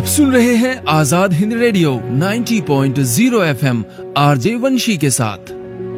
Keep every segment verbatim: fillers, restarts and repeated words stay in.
आप सुन रहे हैं आजाद हिंद रेडियो नब्बे पॉइंट शून्य एफएम आरजे वंशी के साथ।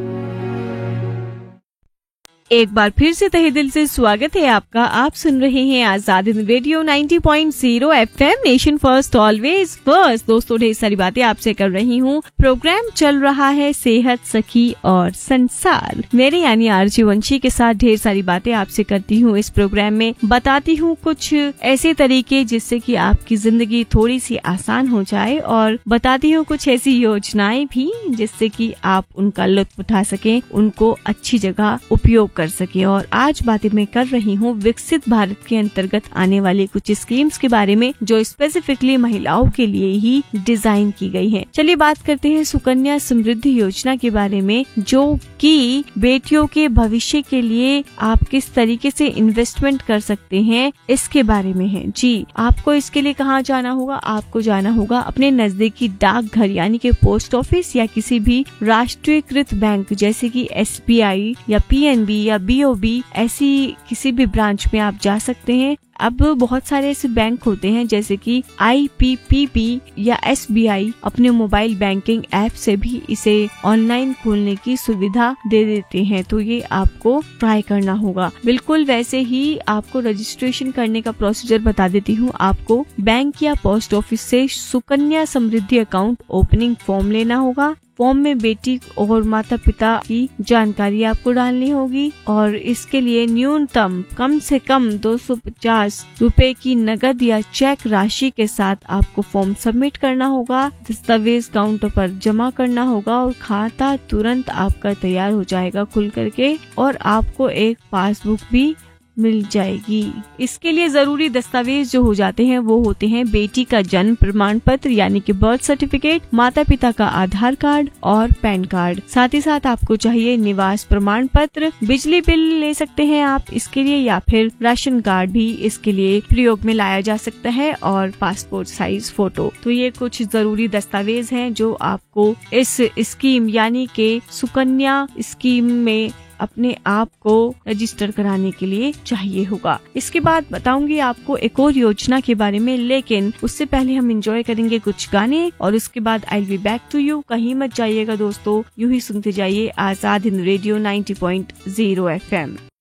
एक बार फिर से तहे दिल से स्वागत है आपका। आप सुन रहे हैं आजाद हिंद रेडियो नब्बे पॉइंट शून्य FM, nation first always first. दोस्तों, ढेर सारी बातें आपसे कर रही हूँ। प्रोग्राम चल रहा है सेहत, सखी और संसार। मेरे यानी आरजे वंशी के साथ ढेर सारी बातें आपसे करती हूँ। इस प्रोग्राम में बताती हूँ कुछ ऐसे तरीके जिससे कि आपकी जिंदगी थोड़ी सी आसान हो जाए, और बताती हूँ कुछ ऐसी योजनाएं भी जिससे कि आप उनका लुत्फ उठा सकें, उनको अच्छी जगह उपयोग कर सके। और आज बातें मैं कर रही हूँ विकसित भारत के अंतर्गत आने वाली कुछ स्कीम्स के बारे में, जो स्पेसिफिकली महिलाओं के लिए ही डिजाइन की गई है। चलिए बात करते हैं सुकन्या समृद्धि योजना के बारे में, जो कि बेटियों के भविष्य के लिए आप किस तरीके से इन्वेस्टमेंट कर सकते हैं, इसके बारे में है। जी, आपको इसके लिए कहाँ जाना होगा? आपको जाना होगा अपने नजदीकी डाकघर यानी कि पोस्ट ऑफिस या किसी भी राष्ट्रीयकृत बैंक जैसे कि एस बी आई या पी एन बी या बी ओ बी, ऐसी किसी भी ब्रांच में आप जा सकते हैं। अब बहुत सारे ऐसे बैंक होते हैं जैसे कि आई पी पी बी या एस बी आई अपने मोबाइल बैंकिंग ऐप से भी इसे ऑनलाइन खोलने की सुविधा दे देते हैं, तो ये आपको ट्राई करना होगा। बिल्कुल वैसे ही आपको रजिस्ट्रेशन करने का प्रोसीजर बता देती हूँ। आपको बैंक या पोस्ट ऑफिस से Sukanya Samriddhi account opening form लेना होगा। फॉर्म में बेटी और माता पिता की जानकारी आपको डालनी होगी, और इसके लिए न्यूनतम कम से कम दो सौ पचास रुपए की नकद या चेक राशि के साथ आपको फॉर्म सबमिट करना होगा। दस्तावेज काउंटर पर जमा करना होगा और खाता तुरंत आपका तैयार हो जाएगा खुल करके, और आपको एक पासबुक भी मिल जाएगी। इसके लिए जरूरी दस्तावेज जो हो जाते हैं वो होते हैं बेटी का जन्म प्रमाण पत्र यानी कि बर्थ सर्टिफिकेट, माता पिता का आधार कार्ड और पैन कार्ड। साथ ही साथ आपको चाहिए निवास प्रमाण पत्र, बिजली बिल ले सकते हैं आप इसके लिए, या फिर राशन कार्ड भी इसके लिए प्रयोग में लाया जा सकता है, और पासपोर्ट साइज फोटो। तो ये कुछ जरूरी दस्तावेज हैं जो आपको इस स्कीम यानी कि सुकन्या स्कीम में अपने आप को रजिस्टर कराने के लिए चाहिए होगा। इसके बाद बताऊंगी आपको एक और योजना के बारे में, लेकिन उससे पहले हम एंजॉय करेंगे कुछ गाने, और उसके बाद I will be back to you. कहीं मत जाइएगा दोस्तों, यूं ही सुनते जाइए आजाद हिंद रेडियो नब्बे पॉइंट शून्य एफएम।